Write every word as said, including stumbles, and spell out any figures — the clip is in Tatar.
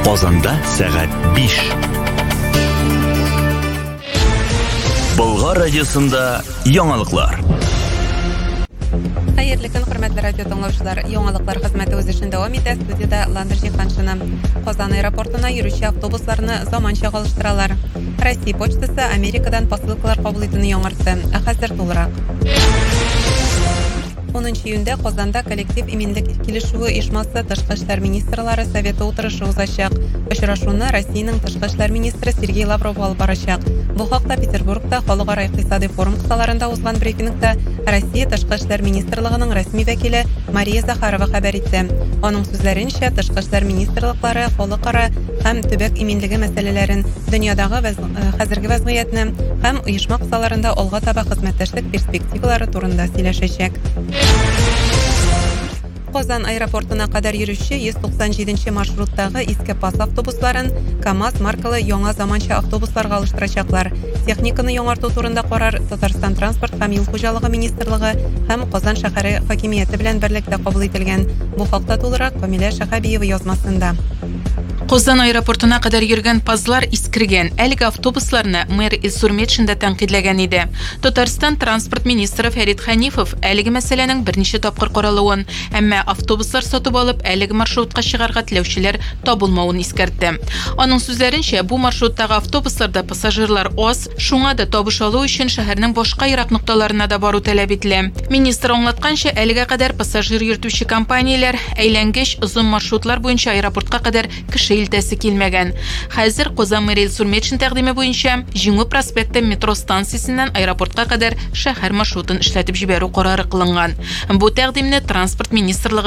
Казанда сәгать биш. Болгар радиосында яңалыклар. Хәерле көн, хөрмәтле радио тыңлаучылар. Яңалыклар хезмәте үз эшен дәвам итә. Студиода Ландыр Җиһаншина. Казан аэропортына йөрүче автобусларны заманча алыштыралар. Россия почтасы Америкадан посылкалар кабул итүне яңартты. Ә хәзер тулырак. онынчы июньдә Казанда коллектив иминлек килешүе оешмасы Тышкы эшләр министрлары советы утырышы узачак. Очрашуны Россиянең Тышкы эшләр министры Сергей Лавров алып барачак. Бу хакта Петербургта халыкара икътисади форум кысаларында узган брифингта Россия Тышкы эшләр министрлыгының рәсми вәкиле Мария Захарова хәбәр итте. Аның сүзләренчә, Тышкы эшләр министрлыклары халыкара һәм төбәк иминлеге мәсьәләләрен, дөньядагы хәзерге вазгыятьне һәм оешма кысаларында алга таба хезмәттәшлек перспективалары турында сөйләшәчәк. Казан аэропортына кадәр йөрүче йөз туксан җиденче маршруттагы иске пас автобусларын КАМАЗ маркалы яңа заманча автобусларга алыштырачаклар. Техниканы яңарту турында карар Татарстан транспорт һәм юл хуҗалыгы министрлыгы һәм Казан шәһәре хакимияте белән берлектә кабул ителгән. Бу хакта тулырак Камилә Шәһәбиева язмасында. Казан аэропортына кадәр йөргән пазлар искергән. Әлеге автобусларны мэр Илсур Метшин дә тәнкыйтьләгән иде. Татарстан транспорт министры Фәрит Хәнифов әлеге мәсьәләнең берничә тапкыр каралуын, әмма автобуслар сатып алып, әлеге маршрутка чыгарга теләүчеләр табылмавын искәртте. Аның сүзләренчә, бу маршруттагы автобусларда пассажирлар аз, шуңа да табыш алу өчен шәһәрнең башка ерак нокталарына да бару таләп ителә. Министр аңлатканча, әлегә кадәр пассажир йөртүче компанияләр әйләнгеч озын маршрутлар буенча аэропортка кадәр кеше илтәсе килмәгән. Хәзер Казан мэры Илсур Метшин тәкъдиме буенча Җиңү проспекты метро станциясеннән аэропортка кадәр шәһәр маршрутын эшләтеп җибәрү карары кылынган. Бу тәкъдимне транспорт министрлыгы